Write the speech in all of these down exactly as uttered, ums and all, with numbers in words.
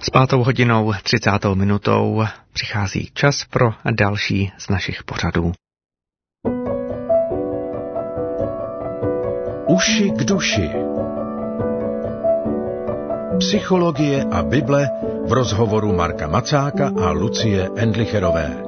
S pátou hodinou třicátou minutou přichází čas pro další z našich pořadů. Uši k duši. Psychologie a Bible v rozhovoru Marka Macáka a Lucie Endlicherové.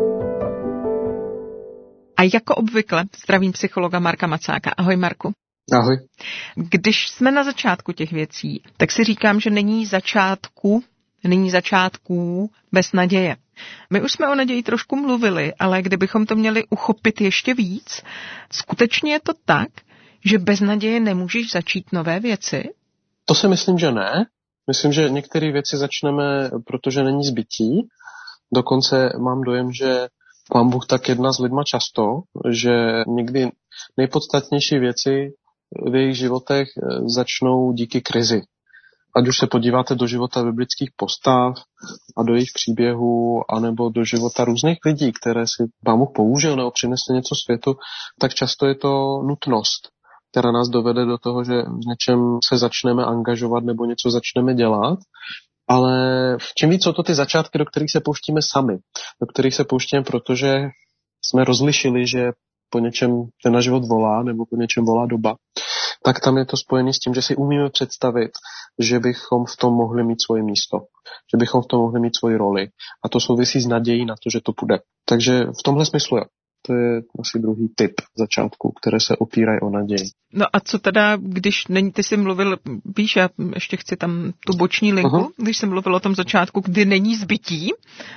A jako obvykle zdravím psychologa Marka Macáka. Ahoj, Marku. Ahoj. Když jsme na začátku těch věcí, tak si říkám, že není začátku, není začátků bez naděje. My už jsme o naději trošku mluvili, ale kdybychom to měli uchopit ještě víc, skutečně je to tak, že bez naděje nemůžeš začít nové věci? To si myslím, že ne. Myslím, že některé věci začneme, protože není zbytí. Dokonce mám dojem, že Pán Bůh tak jedná s lidma často, že někdy nejpodstatnější věci v jejich životech začnou díky krizi. Ať už se podíváte do života biblických postav a do jejich příběhů, anebo do života různých lidí, které si Pán Bůh použil nebo přinesl něco světu, tak často je to nutnost, která nás dovede do toho, že v něčem se začneme angažovat nebo něco začneme dělat. Ale čím víc jsou to ty začátky, do kterých se pouštíme sami, do kterých se pouštíme, protože jsme rozlišili, že po něčem ten náš život volá, nebo po něčem volá doba, tak tam je to spojené s tím, že si umíme představit, že bychom v tom mohli mít svoje místo, že bychom v tom mohli mít svoji roli. A to souvisí s nadějí na to, že to půjde. Takže v tomhle smyslu jo. To je asi druhý typ začátku, které se opírají o naději. No a co teda, když není, ty jsi mluvil, víš, já ještě chci tam tu boční linku, uh-huh. když jsem mluvil o tom začátku, kdy není zbytí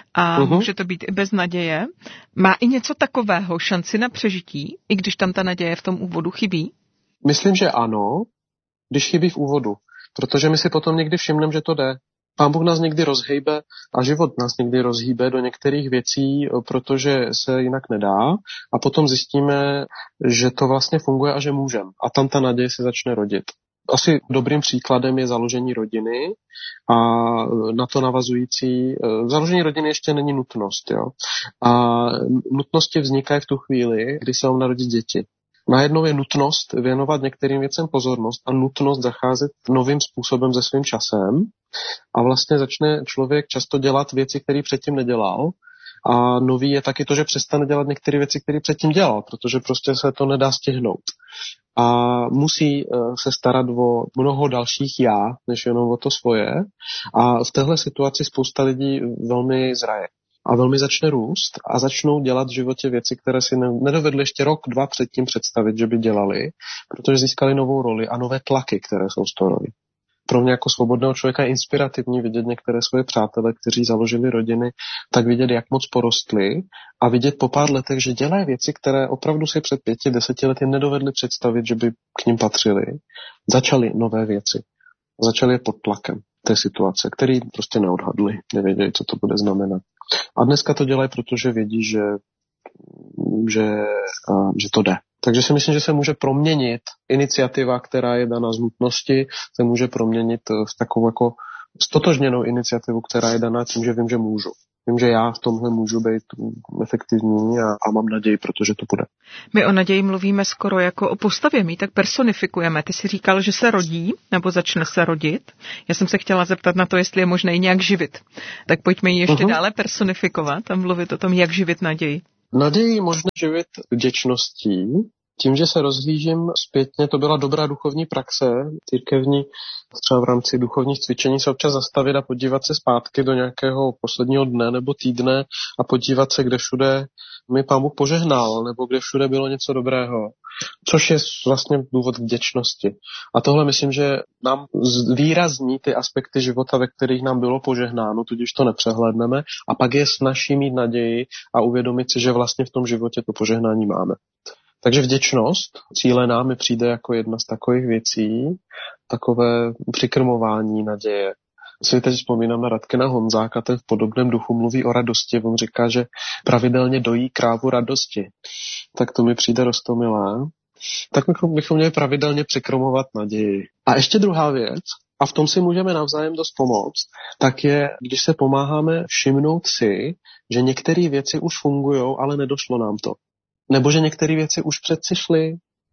a uh-huh. může to být i bez naděje, má i něco takového šanci na přežití, i když tam ta naděje v tom úvodu chybí? Myslím, že ano, když chybí v úvodu, protože my si potom někdy všimneme, že to jde. Pán Bůh nás někdy rozhejbe a život nás někdy rozhýbe do některých věcí, protože se jinak nedá a potom zjistíme, že to vlastně funguje a že můžeme. A tam ta naděje se začne rodit. Asi dobrým příkladem je založení rodiny a na to navazující, založení rodiny ještě není nutnost. Jo? A nutnosti vznikají v tu chvíli, kdy se vám narodí děti. Najednou je nutnost věnovat některým věcem pozornost a nutnost zacházet novým způsobem se svým časem a vlastně začne člověk často dělat věci, které předtím nedělal a nový je taky to, že přestane dělat některé věci, které předtím dělal, protože prostě se to nedá stihnout. A musí se starat o mnoho dalších já, než jenom o to svoje a v téhle situaci spousta lidí velmi zraje. A velmi začne růst a začnou dělat v životě věci, které si nedovedli ještě rok, dva předtím představit, že by dělali, protože získali novou roli a nové tlaky, které jsou z toho roli. Pro mě jako svobodného člověka je inspirativní vidět některé svoje přátele, kteří založili rodiny, tak vidět, jak moc porostli a vidět po pár letech, že dělají věci, které opravdu si před pěti, deseti lety nedovedli představit, že by k nim patřili. Začali nové věci. Začali je pod tlakem té situace, který prostě neodhadli, nevěděli, co to bude znamenat. A dneska to dělají, protože vědí, že, že, a, že to jde. Takže si myslím, že se může proměnit iniciativa, která je daná z nutnosti, se může proměnit v takovou jako stotožněnou iniciativu, která je daná tím, že vím, že můžu. Vím, že já v tomhle můžu být efektivní a, a mám naději, protože to bude. My o naději mluvíme skoro jako o postavě, my tak personifikujeme. Ty jsi říkal, že se rodí, nebo začne se rodit. Já jsem se chtěla zeptat na to, jestli je možné ji nějak živit. Tak pojďme ji ještě uh-huh. dále personifikovat a mluvit o tom, jak živit naději. Naději je možné živit vděčností. Tím, že se rozhlížím zpětně, to byla dobrá duchovní praxe, církevní, třeba v rámci duchovních cvičení se občas zastavit a podívat se zpátky do nějakého posledního dne nebo týdne a podívat se, kde všude mi Pán Bůh požehnal, nebo kde všude bylo něco dobrého, což je vlastně důvod k vděčnosti. A tohle myslím, že nám zvýrazní ty aspekty života, ve kterých nám bylo požehnáno, tudíž to nepřehlédneme, a pak je snazší mít naději a uvědomit si, že vlastně v tom životě to požehnání máme. Takže vděčnost cílená mi přijde jako jedna z takových věcí, takové přikrmování naděje. Si teď vzpomínám na Radkina Honzáka, ten v podobném duchu mluví o radosti. On říká, že pravidelně dojí krávu radosti. Tak to mi přijde roztomilé. Tak bychom, bychom měli pravidelně přikrmovat naději. A ještě druhá věc, a v tom si můžeme navzájem dost pomoct, tak je, když se pomáháme všimnout si, že některé věci už fungují, ale nedošlo nám to. Nebo že některé věci už předci šly,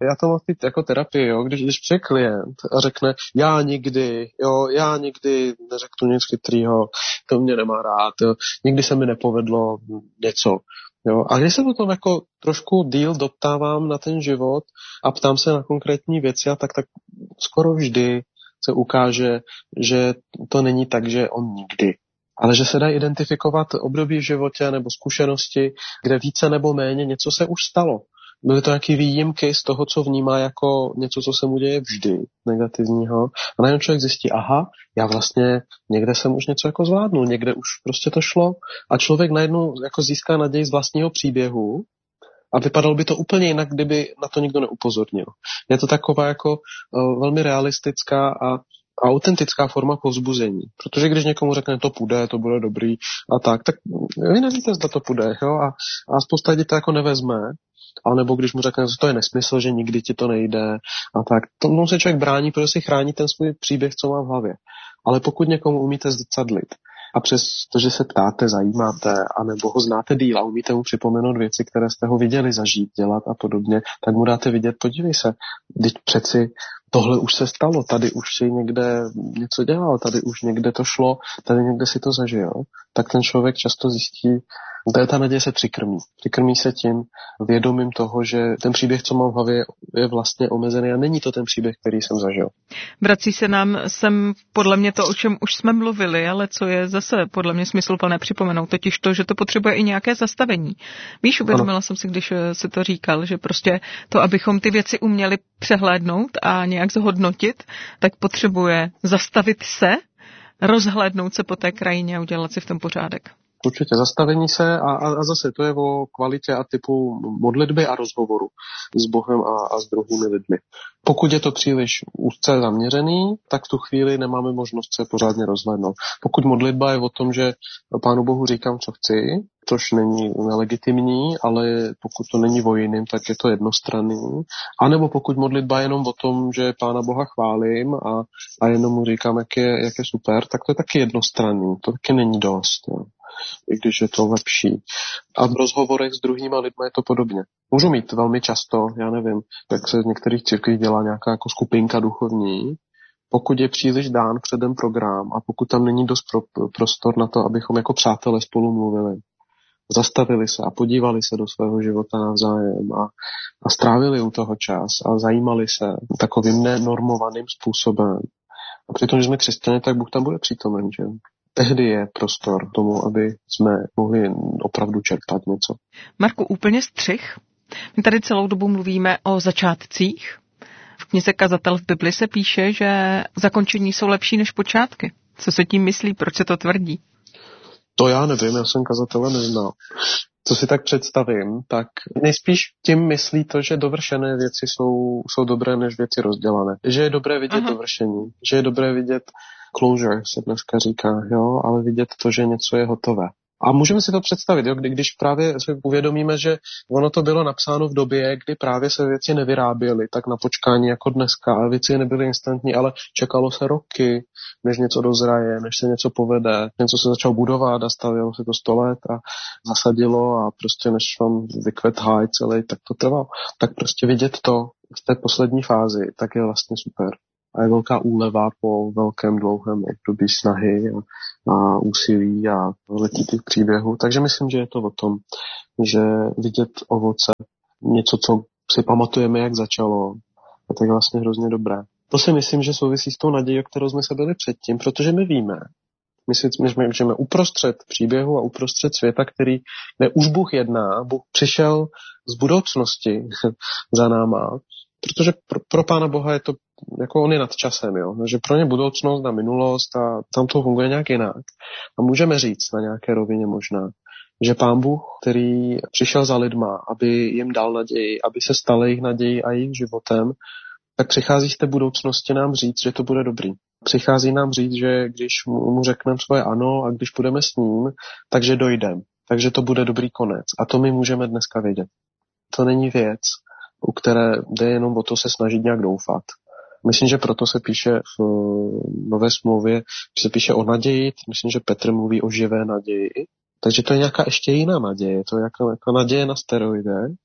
já to mám teď jako terapii, jo, když, když přijde klient a řekne, já nikdy, jo, já nikdy neřeknu nic chytrýho, to mě nemá rád, jo, nikdy se mi nepovedlo něco. Jo, a když se potom jako trošku díl doptávám na ten život a ptám se na konkrétní věci, a tak, tak skoro vždy se ukáže, že to není tak, že on nikdy. Ale že se dá identifikovat období v životě nebo zkušenosti, kde více nebo méně něco se už stalo. Byly to nějaké výjimky z toho, co vnímá jako něco, co se mu děje vždy negativního. A najednou člověk zjistí, aha, já vlastně někde jsem už něco jako zvládnul, někde už prostě to šlo. A člověk najednou jako získá naději z vlastního příběhu a vypadalo by to úplně jinak, kdyby na to nikdo neupozornil. Je to taková jako uh, velmi realistická a autentická forma povzbuzení. Protože když někomu řekne, to půjde, to bude dobrý a tak, tak vy nevíte, zda to půjde. Jo? A, a spousta lidí to jako nevezme. A nebo když mu řekne, že to je nesmysl, že nikdy ti to nejde a tak. Tomu se člověk brání, protože si chrání ten svůj příběh, co má v hlavě. Ale pokud někomu umíte zrcadlit a přes to, že se ptáte, zajímáte, anebo ho znáte díl a umíte mu připomenout věci, které jste ho viděli zažít, dělat a podobně, tak mu dáte vidět, podívej se, teď přeci tohle už se stalo, tady už si někde něco dělal, tady už někde to šlo, tady někde si to zažil, tak ten člověk často zjistí, že ta naděje se přikrmí. Přikrmí se tím vědomím toho, že ten příběh, co mám v hlavě, je vlastně omezený a není to ten příběh, který jsem zažil. Vrací se nám sem podle mě to, o čem už jsme mluvili, ale co je zase podle mě smysluplné připomenout, totiž to, že to potřebuje i nějaké zastavení. Víš, uvědomila jsem si, když si to říkal, že prostě to, abychom ty věci uměli přehlédnout a nějak zhodnotit, tak potřebuje zastavit se, rozhlédnout se po té krajině a udělat si v tom pořádek. Určitě zastavení se a, a, a zase to je o kvalitě a typu modlitby a rozhovoru s Bohem a, a s druhými lidmi. Pokud je to příliš úzce zaměřený, tak v tu chvíli nemáme možnost se pořádně rozhlédnout. Pokud modlitba je o tom, že Pánu Bohu říkám, co chci, což není nelegitimní, ale pokud to není o jiným, tak je to jednostranný. A nebo pokud modlitba je jenom o tom, že Pána Boha chválím a, a jenom mu říkám, jak je, jak je super, tak to je taky jednostranný. To taky není dost. Jo. I když je to lepší. A v rozhovorech s druhýma lidmi je to podobně. Můžu mít velmi často, já nevím, jak se v některých církvích dělá nějaká jako skupinka duchovní, pokud je příliš dán předem program a pokud tam není dost pro, prostor na to, abychom jako přátelé spolu mluvili, zastavili se a podívali se do svého života navzájem a, a strávili u toho čas a zajímali se takovým nenormovaným způsobem. A přitom, že jsme křesťané, tak Bůh tam bude přítomen, že? Tehdy je prostor tomu, aby jsme mohli opravdu čerpat něco. Marku, úplně střih. My tady celou dobu mluvíme o začátcích. V knize Kazatel v Bibli se píše, že zakončení jsou lepší než počátky. Co se tím myslí? Proč se to tvrdí? To já nevím, já jsem kazatele neznal. Co si tak představím, tak nejspíš tím myslí to, že dovršené věci jsou, jsou dobré než věci rozdělané. Že je dobré vidět Aha. dovršení, že je dobré vidět closure, se dneska říká, jo, ale vidět to, že něco je hotové. A můžeme si to představit, jo, kdy, když právě si uvědomíme, že ono to bylo napsáno v době, kdy právě se věci nevyráběly, tak na počkání jako dneska, a věci nebyly instantní, ale čekalo se roky, než něco dozraje, než se něco povede, něco se začalo budovat a stavělo se to sto let a zasadilo a prostě než vám vykvet háj celý, tak to trvalo. Tak prostě vidět to v té poslední fázi, tak je vlastně super. A je velká úleva po velkém dlouhém období snahy a, a úsilí a letitých příběhů. Takže myslím, že je to o tom, že vidět ovoce, něco, co si pamatujeme, jak začalo, a tak je vlastně hrozně dobré. To si myslím, že souvisí s tou nadějí, o kterou jsme se byli předtím, protože my víme, my si jsme, že jsme uprostřed příběhu a uprostřed světa, který, kde už Bůh jedná, Bůh přišel z budoucnosti za náma, protože pro, pro Pána Boha je to, jako on je nad časem, jo, že pro ně budoucnost a minulost a tam to funguje nějak jinak. A můžeme říct na nějaké rovině možná, že Pán Bůh, který přišel za lidma, aby jim dal naději, aby se stal jejich naději a jejich životem, tak přichází z té budoucnosti nám říct, že to bude dobrý. Přichází nám říct, že když mu, mu řekneme svoje ano a když půjdeme s ním, takže dojdeme. Takže to bude dobrý konec. A to my můžeme dneska vědět. To není věc, u které jde jenom o to se snažit nějak doufat. Myslím, že proto se píše v Nové smlouvě, že se píše o naději, myslím, že Petr mluví o živé naději. Takže to je nějaká ještě jiná naděje. To je jako, jako naděje na steroidech,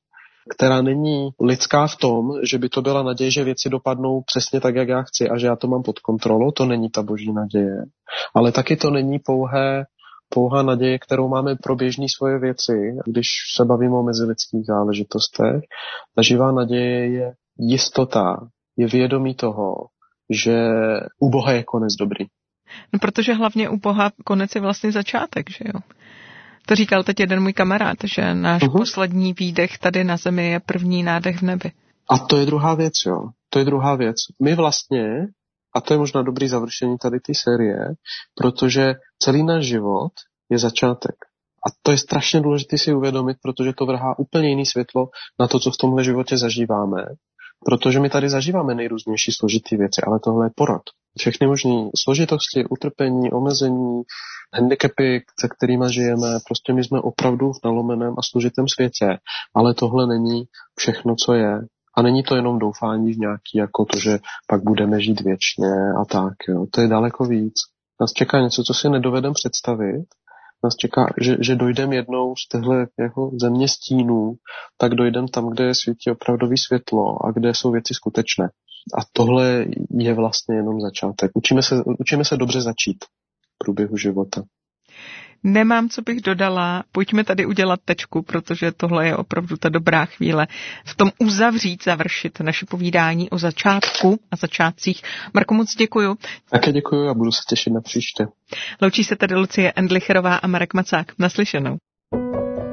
která není lidská v tom, že by to byla naděje, že věci dopadnou přesně tak, jak já chci a že já to mám pod kontrolou, to není ta boží naděje. Ale taky to není pouhé, pouhá naděje, kterou máme pro běžný svoje věci, když se bavíme o mezilidských záležitostech. Ta živá naděje je jistota, je vědomí toho, že u Boha je konec dobrý. No, protože hlavně u Boha konec je vlastně začátek, že jo? To říkal teď jeden můj kamarád, že náš uh-huh. poslední výdech tady na zemi je první nádech v nebi. A to je druhá věc, jo. To je druhá věc. My vlastně, a to je možná dobrý završení tady té série, protože celý náš život je začátek. A to je strašně důležité si uvědomit, protože to vrhá úplně jiný světlo na to, co v tomhle životě zažíváme. Protože my tady zažíváme nejrůznější složitý věci, ale tohle je porod. Všechny možné složitosti, utrpení, omezení, handicapy, se kterými žijeme, prostě my jsme opravdu v nalomeném a složitém světě, ale tohle není všechno, co je. A není to jenom doufání v nějaký, jako to, že pak budeme žít věčně a tak. Jo. To je daleko víc. Nás čeká něco, co si nedovedeme představit. Nás čeká, že, že dojdeme jednou z těchto jako země stínů, tak dojdeme tam, kde svítí opravdový světlo a kde jsou věci skutečné. A tohle je vlastně jenom začátek. Učíme se, učíme se dobře začít v průběhu života. Nemám, co bych dodala. Pojďme tady udělat tečku, protože tohle je opravdu ta dobrá chvíle v tom uzavřít, završit naše povídání o začátku a začátcích. Marko, moc děkuju. Také děkuju a budu se těšit na příště. Loučí se tady Lucie Endlicherová a Marek Macák. Naslyšenou.